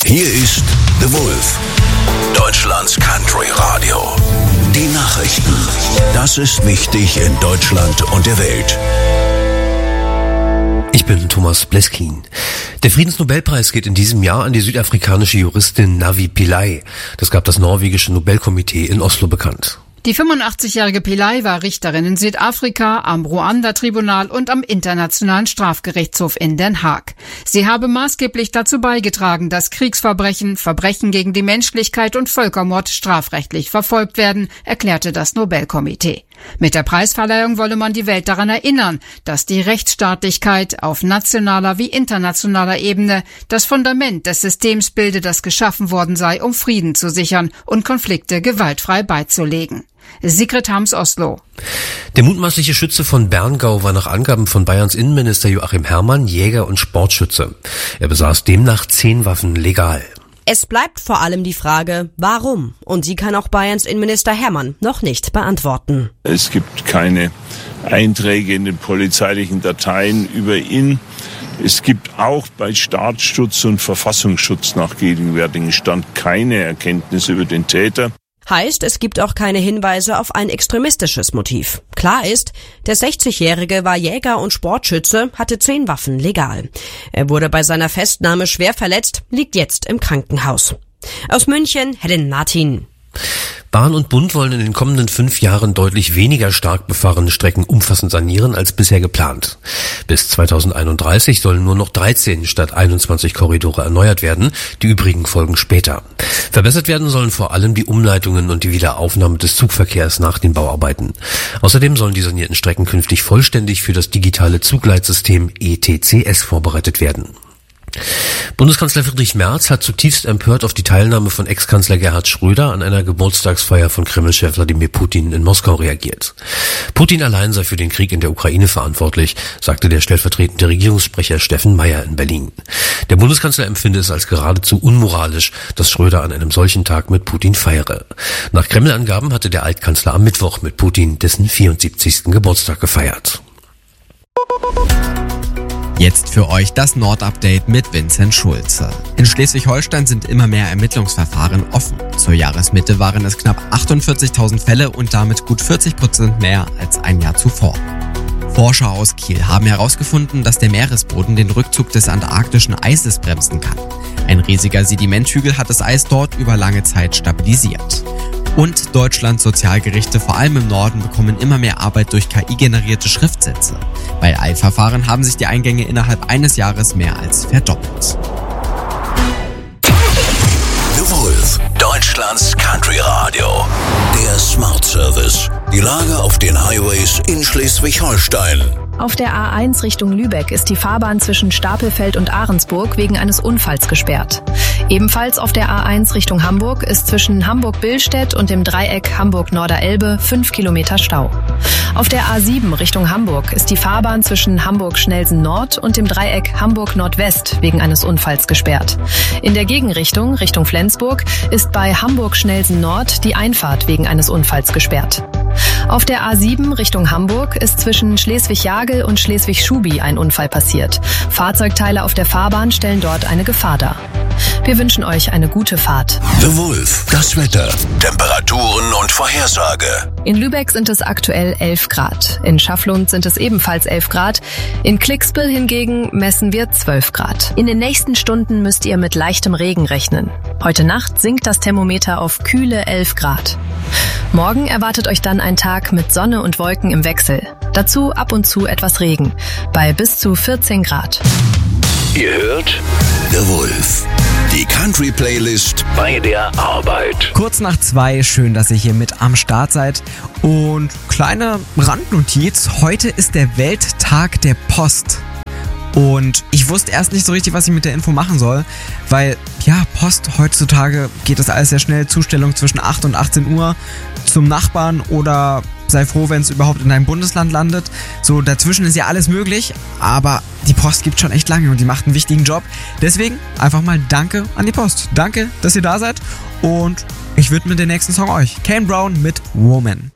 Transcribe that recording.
Hier ist The Wolf, Deutschlands Country Radio. Die Nachrichten. Das ist wichtig in Deutschland und der Welt. Ich bin Thomas Bleskin. Der Friedensnobelpreis geht in diesem Jahr an die südafrikanische Juristin Navi Pillay. Das gab das norwegische Nobelkomitee in Oslo bekannt. Die 85-jährige Pillay war Richterin in Südafrika, am Ruanda-Tribunal und am Internationalen Strafgerichtshof in Den Haag. Sie habe maßgeblich dazu beigetragen, dass Kriegsverbrechen, Verbrechen gegen die Menschlichkeit und Völkermord strafrechtlich verfolgt werden, erklärte das Nobelkomitee. Mit der Preisverleihung wolle man die Welt daran erinnern, dass die Rechtsstaatlichkeit auf nationaler wie internationaler Ebene das Fundament des Systems bilde, das geschaffen worden sei, um Frieden zu sichern und Konflikte gewaltfrei beizulegen. Sigrid Harms, Oslo. Der mutmaßliche Schütze von Berngau war nach Angaben von Bayerns Innenminister Joachim Herrmann Jäger und Sportschütze. Er besaß demnach 10 Waffen legal. Es bleibt vor allem die Frage, warum? Und die kann auch Bayerns Innenminister Herrmann noch nicht beantworten. Es gibt keine Einträge in den polizeilichen Dateien über ihn. Es gibt auch bei Staatsschutz und Verfassungsschutz nach gegenwärtigem Stand keine Erkenntnisse über den Täter. Heißt, es gibt auch keine Hinweise auf ein extremistisches Motiv. Klar ist, der 60-Jährige war Jäger und Sportschütze, hatte 10 Waffen legal. Er wurde bei seiner Festnahme schwer verletzt, liegt jetzt im Krankenhaus. Aus München, Helen Martin. Bahn und Bund wollen in den kommenden 5 Jahren deutlich weniger stark befahrene Strecken umfassend sanieren als bisher geplant. Bis 2031 sollen nur noch 13 statt 21 Korridore erneuert werden, die übrigen folgen später. Verbessert werden sollen vor allem die Umleitungen und die Wiederaufnahme des Zugverkehrs nach den Bauarbeiten. Außerdem sollen die sanierten Strecken künftig vollständig für das digitale Zugleitsystem ETCS vorbereitet werden. Bundeskanzler Friedrich Merz hat zutiefst empört auf die Teilnahme von Ex-Kanzler Gerhard Schröder an einer Geburtstagsfeier von Kreml-Chef Wladimir Putin in Moskau reagiert. Putin allein sei für den Krieg in der Ukraine verantwortlich, sagte der stellvertretende Regierungssprecher Steffen Meyer in Berlin. Der Bundeskanzler empfinde es als geradezu unmoralisch, dass Schröder an einem solchen Tag mit Putin feiere. Nach Kreml-Angaben hatte der Altkanzler am Mittwoch mit Putin dessen 74. Geburtstag gefeiert. Jetzt für euch das Nord-Update mit Vincent Schulze. In Schleswig-Holstein sind immer mehr Ermittlungsverfahren offen. Zur Jahresmitte waren es knapp 48.000 Fälle und damit gut 40% mehr als ein Jahr zuvor. Forscher aus Kiel haben herausgefunden, dass der Meeresboden den Rückzug des antarktischen Eises bremsen kann. Ein riesiger Sedimenthügel hat das Eis dort über lange Zeit stabilisiert. Und Deutschlands Sozialgerichte, vor allem im Norden, bekommen immer mehr Arbeit durch KI-generierte Schriftsätze. Bei Eilverfahren haben sich die Eingänge innerhalb eines Jahres mehr als verdoppelt. The Wolf, Deutschlands Country Radio. Der Smart Service. Die Lage auf den Highways in Schleswig-Holstein. Auf der A1 Richtung Lübeck ist die Fahrbahn zwischen Stapelfeld und Ahrensburg wegen eines Unfalls gesperrt. Ebenfalls auf der A1 Richtung Hamburg ist zwischen Hamburg-Billstedt und dem Dreieck Hamburg-Norderelbe 5 Kilometer Stau. Auf der A7 Richtung Hamburg ist die Fahrbahn zwischen Hamburg-Schnelsen-Nord und dem Dreieck Hamburg-Nordwest wegen eines Unfalls gesperrt. In der Gegenrichtung Richtung Flensburg ist bei Hamburg-Schnelsen-Nord die Einfahrt wegen eines Unfalls gesperrt. Auf der A7 Richtung Hamburg ist zwischen Schleswig-Jagel und Schleswig-Schubi ein Unfall passiert. Fahrzeugteile auf der Fahrbahn stellen dort eine Gefahr dar. Wir wünschen euch eine gute Fahrt. The Wolf, das Wetter, Temperaturen und Vorhersage. In Lübeck sind es aktuell 11 Grad. In Schafflund sind es ebenfalls 11 Grad. In Klicksbüll hingegen messen wir 12 Grad. In den nächsten Stunden müsst ihr mit leichtem Regen rechnen. Heute Nacht sinkt das Thermometer auf kühle 11 Grad. Morgen erwartet euch dann ein Tag mit Sonne und Wolken im Wechsel. Dazu ab und zu etwas Regen, bei bis zu 14 Grad. Ihr hört The Wolf, die Country-Playlist bei der Arbeit. Kurz nach 2, schön, dass ihr hier mit am Start seid. Und kleine Randnotiz, heute ist der Welttag der Post. Und ich wusste erst nicht so richtig, was ich mit der Info machen soll, weil, ja, Post, heutzutage geht das alles sehr schnell. Zustellung zwischen 8 und 18 Uhr zum Nachbarn oder sei froh, wenn es überhaupt in deinem Bundesland landet. So, dazwischen ist ja alles möglich, aber die Post gibt schon echt lange und die macht einen wichtigen Job. Deswegen einfach mal Danke an die Post. Danke, dass ihr da seid und ich widme den nächsten Song euch. Kane Brown mit Woman.